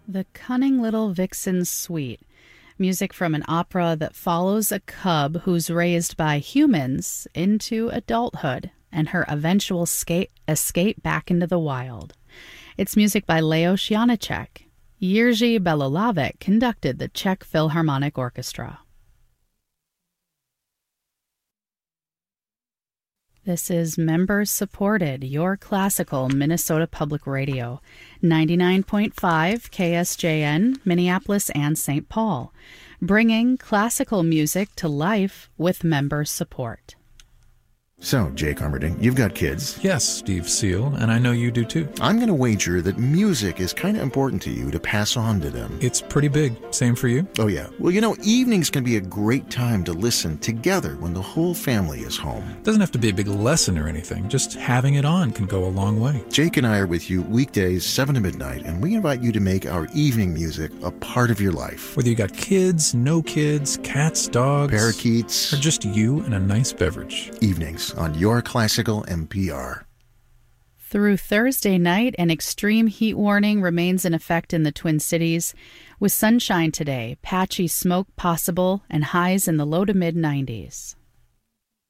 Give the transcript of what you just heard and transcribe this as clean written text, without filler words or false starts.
The Cunning Little Vixen's Suite, music from an opera that follows a cub who's raised by humans into adulthood and her eventual escape back into the wild. It's music by Leos Janáček. Jiří Belohlavek conducted the Czech Philharmonic Orchestra. This is members-supported, your classical Minnesota Public Radio, 99.5 KSJN, Minneapolis and St. Paul, bringing classical music to life with member support. So, Jake Armerding, you've got kids. Yes, Steve Seal, and I know you do too. I'm going to wager that music is kind of important to you to pass on to them. It's pretty big. Same for you? Oh, yeah. Well, evenings can be a great time to listen together when the whole family is home. Doesn't have to be a big lesson or anything. Just having it on can go a long way. Jake and I are with you weekdays 7 to midnight, and we invite you to make our evening music a part of your life. Whether you got kids, no kids, cats, dogs, parakeets, or just you and a nice beverage. Evenings on Your Classical NPR. Through Thursday night, an extreme heat warning remains in effect in the Twin Cities, with sunshine today, patchy smoke possible, and highs in the low to mid-90s.